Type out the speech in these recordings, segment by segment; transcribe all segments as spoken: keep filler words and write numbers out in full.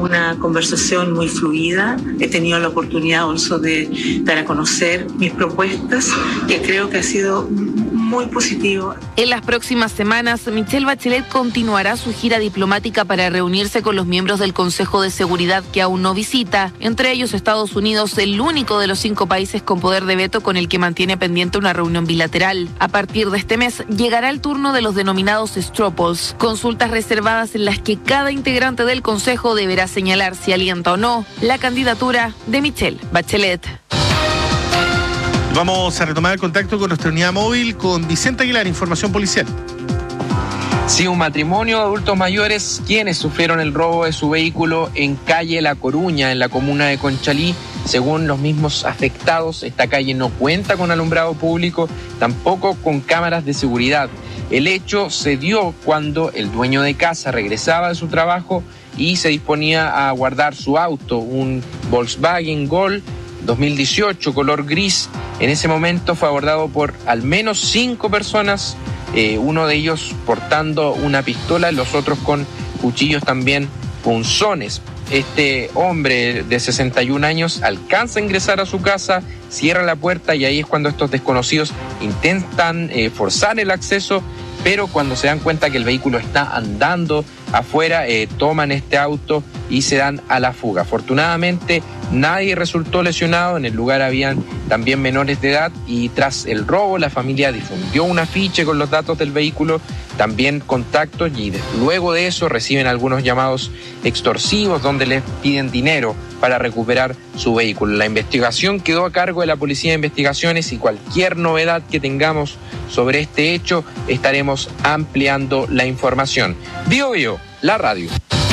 una conversación muy fluida. He tenido la oportunidad also de dar a conocer mis propuestas, que creo que ha sido muy positivo. En las próximas semanas, Michelle Bachelet continuará su gira diplomática para reunirse con los miembros del Consejo de Seguridad que aún no visita, entre ellos Estados Unidos, el único de los cinco países con poder de veto con el que mantiene pendiente una reunión bilateral. A partir de este mes llegará el turno de los denominados straw polls, consultas reservadas en las que cada integrante del Consejo deberá señalar si alienta o no la candidatura de Michelle Bachelet. Vamos a retomar el contacto con nuestra unidad móvil, con Vicente Aguilar, información policial. Sí, un matrimonio de adultos mayores quienes sufrieron el robo de su vehículo en calle La Coruña, en la comuna de Conchalí. Según los mismos afectados, esta calle no cuenta con alumbrado público, tampoco con cámaras de seguridad. El hecho se dio cuando el dueño de casa regresaba de su trabajo y se disponía a guardar su auto, un Volkswagen Gol dos mil dieciocho, color gris. En ese momento fue abordado por al menos cinco personas, eh, uno de ellos portando una pistola, los otros con cuchillos también punzones. Este hombre de sesenta y un años alcanza a ingresar a su casa, cierra la puerta y ahí es cuando estos desconocidos intentan eh, forzar el acceso, pero cuando se dan cuenta que el vehículo está andando afuera, eh, toman este auto y se dan a la fuga. Afortunadamente nadie resultó lesionado, en el lugar habían también menores de edad y tras el robo la familia difundió un afiche con los datos del vehículo, también contactos, y de, luego de eso reciben algunos llamados extorsivos donde les piden dinero para recuperar su vehículo. La investigación quedó a cargo de la Policía de Investigaciones y cualquier novedad que tengamos sobre este hecho estaremos ampliando la información. Bio Bio, la radio.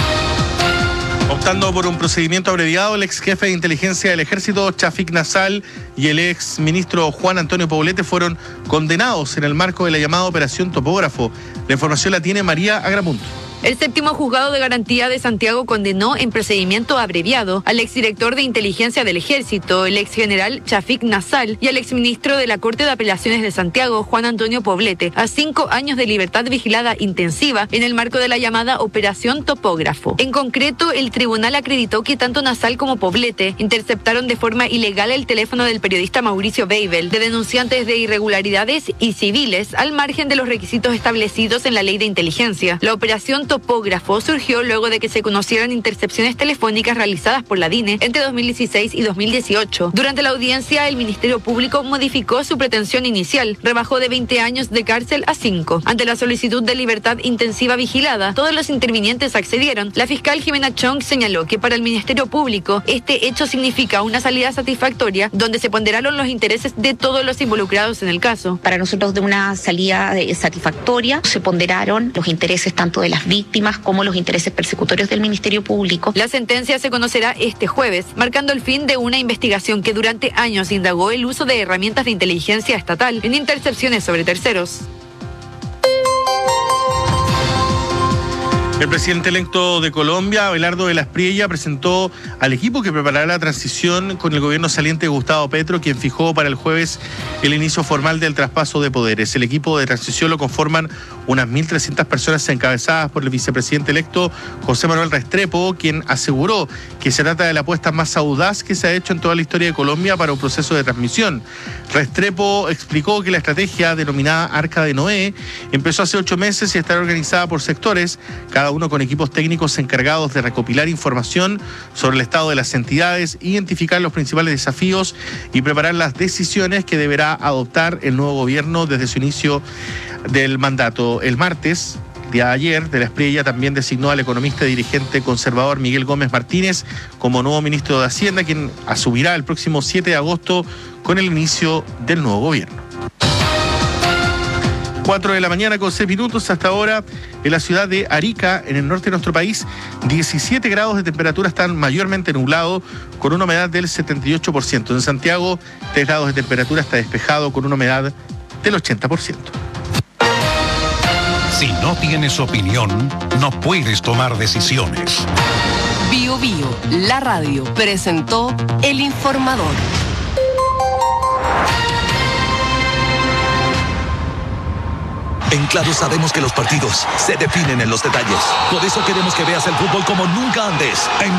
Optando por un procedimiento abreviado, el ex jefe de inteligencia del ejército, Chafik Nassal, y el ex ministro Juan Antonio Poblete fueron condenados en el marco de la llamada Operación Topógrafo. La información la tiene María Agramunt. El séptimo juzgado de garantía de Santiago condenó en procedimiento abreviado al exdirector de inteligencia del ejército, el exgeneral Chafik Nassal, y al exministro de la Corte de Apelaciones de Santiago, Juan Antonio Poblete, a cinco años de libertad vigilada intensiva en el marco de la llamada Operación Topógrafo. En concreto, el tribunal acreditó que tanto Nassal como Poblete interceptaron de forma ilegal el teléfono del periodista Mauricio Weibel, de denunciantes de irregularidades y civiles, al margen de los requisitos establecidos en la ley de inteligencia. La operación Topógrafo surgió luego de que se conocieran intercepciones telefónicas realizadas por la D I N E entre dos mil dieciséis y dos mil dieciocho. Durante la audiencia, el Ministerio Público modificó su pretensión inicial, rebajó de veinte años de cárcel a cinco. Ante la solicitud de libertad intensiva vigilada, todos los intervinientes accedieron. La fiscal Jimena Chong señaló que para el Ministerio Público este hecho significa una salida satisfactoria donde se ponderaron los intereses de todos los involucrados en el caso. Para nosotros, de una salida satisfactoria, se ponderaron los intereses tanto de las víctimas víctimas como los intereses persecutorios del Ministerio Público. La sentencia se conocerá este jueves, marcando el fin de una investigación que durante años indagó el uso de herramientas de inteligencia estatal en intercepciones sobre terceros. El presidente electo de Colombia, Abelardo de la Espriella, presentó al equipo que preparará la transición con el gobierno saliente de Gustavo Petro, quien fijó para el jueves el inicio formal del traspaso de poderes. El equipo de transición lo conforman unas mil trescientas personas encabezadas por el vicepresidente electo José Manuel Restrepo, quien aseguró que se trata de la apuesta más audaz que se ha hecho en toda la historia de Colombia para un proceso de transmisión. Restrepo explicó que la estrategia denominada Arca de Noé empezó hace ocho meses y estará organizada por sectores, cada uno con equipos técnicos encargados de recopilar información sobre el estado de las entidades, identificar los principales desafíos y preparar las decisiones que deberá adoptar el nuevo gobierno desde su inicio del mandato. El martes, día de ayer, de la Espriella también designó al economista y dirigente conservador Miguel Gómez Martínez como nuevo ministro de Hacienda, quien asumirá el próximo siete de agosto con el inicio del nuevo gobierno. cuatro de la mañana con seis minutos hasta ahora en la ciudad de Arica, en el norte de nuestro país, diecisiete grados de temperatura, están mayormente nublados con una humedad del setenta y ocho por ciento. En Santiago, tres grados de temperatura, está despejado con una humedad del ochenta por ciento. Si no tienes opinión, no puedes tomar decisiones. Bio Bio, la radio, presentó El Informador. En Claro sabemos que los partidos se definen en los detalles. Por eso queremos que veas el fútbol como nunca antes. En